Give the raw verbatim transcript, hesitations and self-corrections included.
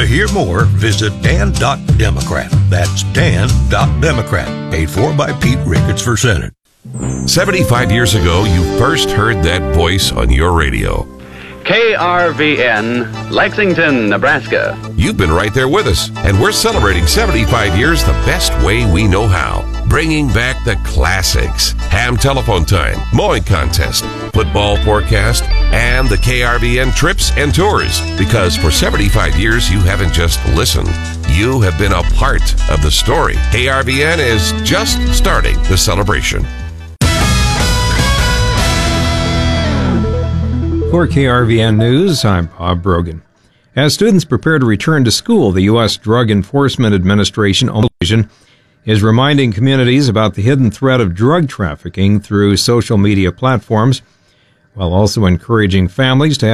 To hear more, visit dan dot democrat. That's dan dot democrat. Paid for by Pete Ricketts for Senate. seventy-five years ago, you first heard that voice on your radio. K R V N, Lexington, Nebraska. You've been right there with us, and we're celebrating seventy-five years the best way we know how. Bringing back the classics. Ham telephone time, mowing contest, football forecast, and the K R V N trips and tours. Because for seventy-five years, you haven't just listened. You have been a part of the story. K R V N is just starting the celebration. For K R V N News, I'm Bob Brogan. As students prepare to return to school, the U S Drug Enforcement Administration is reminding communities about the hidden threat of drug trafficking through social media platforms, while also encouraging families to